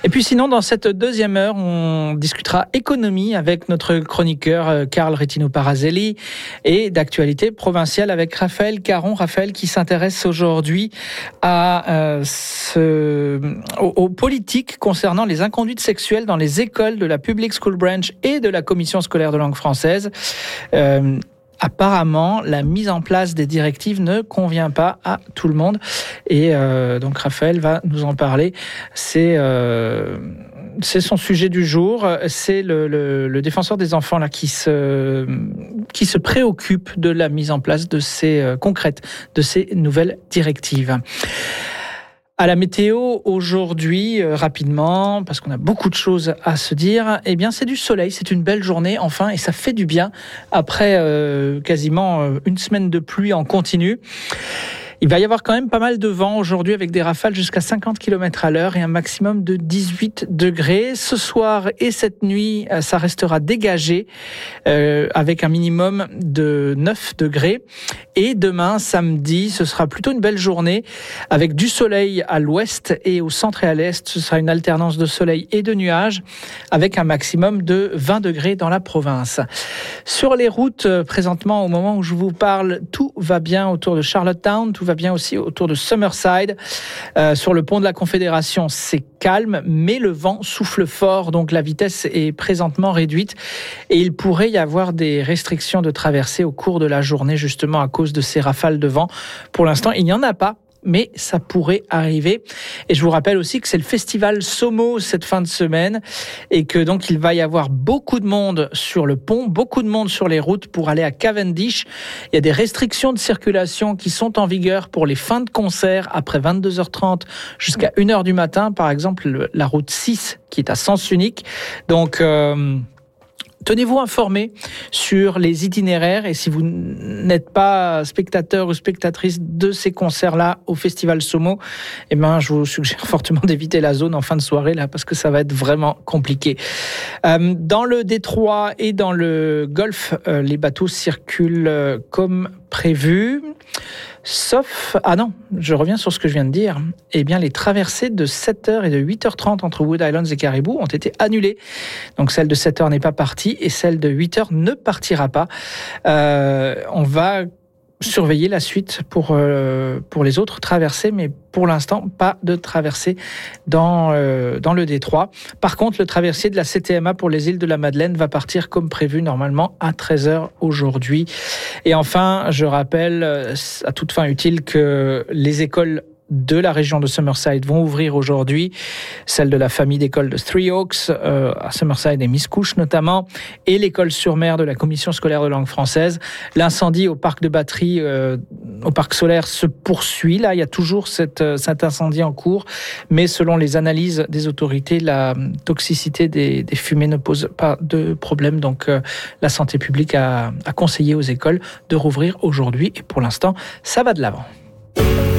Et puis sinon, dans cette deuxième heure, on discutera économie avec notre chroniqueur Carl Rettino-Parazelli et d'actualité provinciale avec Raphaël Caron. Raphaël qui s'intéresse aujourd'hui aux politiques concernant les inconduites sexuelles dans les écoles de la Public School Branch et de la Commission scolaire de langue française. Apparemment, la mise en place des directives ne convient pas à tout le monde. Et donc, Raphaël va nous en parler. C'est son sujet du jour. C'est le défenseur des enfants là qui se préoccupe de la mise en place de ces nouvelles directives. À la météo, aujourd'hui, rapidement, parce qu'on a beaucoup de choses à se dire, eh bien, c'est du soleil, c'est une belle journée, enfin, et ça fait du bien après quasiment une semaine de pluie en continu. Il va y avoir quand même pas mal de vent aujourd'hui avec des rafales jusqu'à 50 km à l'heure et un maximum de 18 degrés. Ce soir et cette nuit, ça restera dégagé avec un minimum de 9 degrés. Et demain, samedi, ce sera plutôt une belle journée avec du soleil à l'ouest et au centre et à l'est. Ce sera une alternance de soleil et de nuages avec un maximum de 20 degrés dans la province. Sur les routes, présentement, au moment où je vous parle, tout va bien autour de Charlottetown, tout va bien aussi autour de Summerside. Sur le pont de la Confédération, c'est calme, mais le vent souffle fort, donc la vitesse est présentement réduite et il pourrait y avoir des restrictions de traversée au cours de la journée, justement à cause de ces rafales de vent. Pour l'instant, il n'y en a pas, mais ça pourrait arriver. Et je vous rappelle aussi que c'est le festival Somo cette fin de semaine et que donc il va y avoir beaucoup de monde sur le pont, beaucoup de monde sur les routes pour aller à Cavendish. Il y a des restrictions de circulation qui sont en vigueur pour les fins de concert après 22h30 jusqu'à 1h du matin. Par exemple, la route 6 qui est à sens unique. Donc, tenez-vous informés sur les itinéraires et si vous n'êtes pas spectateur ou spectatrice de ces concerts-là au Festival Somo, eh ben, je vous suggère fortement d'éviter la zone en fin de soirée là parce que ça va être vraiment compliqué. Dans le détroit et dans le Golfe, les bateaux circulent comme prévu. Sauf, je reviens sur ce que je viens de dire. Eh bien, les traversées de 7h et de 8h30 entre Wood Islands et Caribou ont été annulées. Donc, celle de 7h n'est pas partie et celle de 8h ne partira pas. On va surveiller la suite pour les autres traversées, mais pour l'instant, pas de traversée dans le détroit. Par contre, le traversier de la CTMA pour les îles de la Madeleine va partir comme prévu normalement à 13h aujourd'hui. Et enfin, je rappelle à toute fin utile que les écoles de la région de Summerside vont ouvrir aujourd'hui, celle de la famille d'écoles de Three Oaks à Summerside et Miscouche notamment, et l'école sur mer de la Commission scolaire de langue française. L'incendie au parc de batterie, au parc solaire se poursuit. Là, il y a toujours cet incendie en cours, mais selon les analyses des autorités, la toxicité des fumées ne pose pas de problème. Donc, la santé publique a conseillé aux écoles de rouvrir aujourd'hui et pour l'instant, ça va de l'avant.